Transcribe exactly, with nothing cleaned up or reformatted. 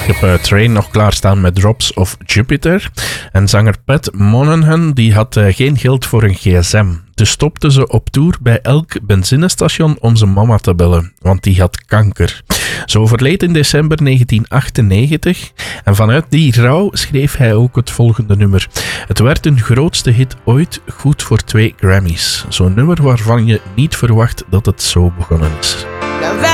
Ik heb uh, Train nog klaarstaan met Drops of Jupiter. En zanger Pat Monahan die had uh, geen geld voor een gsm. Dus stopte ze op tour bij elk benzinestation om zijn mama te bellen, want die had kanker. Ze overleed in december negentien achtennegentig en vanuit die rouw schreef hij ook het volgende nummer. Het werd hun grootste hit ooit, goed voor twee Grammys. Zo'n nummer waarvan je niet verwacht dat het zo begonnen is. Now